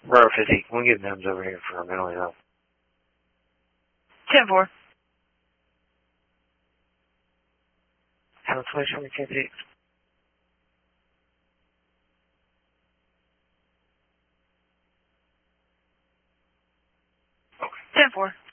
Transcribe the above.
Bro, 50. We'll get NEMS over here for mental health. 10-4. Have a flash on the 50. 10-4.